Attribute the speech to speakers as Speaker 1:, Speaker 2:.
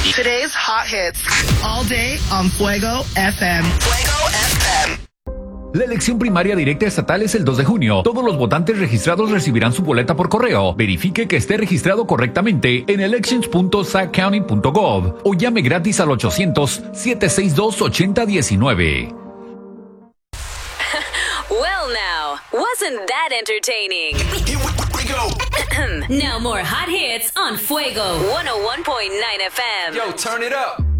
Speaker 1: Today's hot hits. All day on Fuego FM. Fuego FM.
Speaker 2: La elección primaria directa estatal es el 2 de junio. Todos los votantes registrados recibirán su boleta por correo. Verifique que esté registrado correctamente en elections.saccounty.gov o llame gratis al 800-762-8019.
Speaker 3: Well now, wasn't that entertaining? Now more hot hits on Fuego 101.9 FM.
Speaker 4: Yo, turn it up.